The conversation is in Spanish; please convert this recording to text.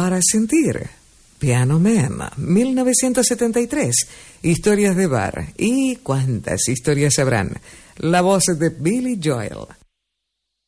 para sentir. Piano Man, 1973. Historias de bar. ¿Y cuántas historias habrán? La voz de Billy Joel.